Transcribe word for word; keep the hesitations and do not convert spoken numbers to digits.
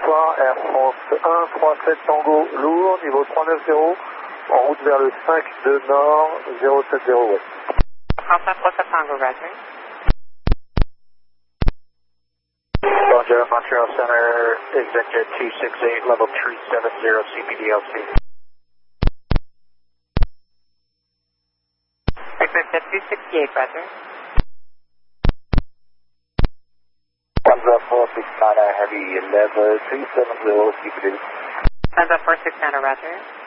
bonsoir, Air France un trois sept Tango lourd, niveau trois neuf zéro, en route vers le cinq deux nord, zéro sept zéro ouest. France un trois sept Tango, roger. Roger, Montreal Center, executive two six eight, level three seven zero C P D L C. Executive two sixty-eight, roger. One four six nine, heavy level three seven zero C P D. Sun's up four six nine, roger.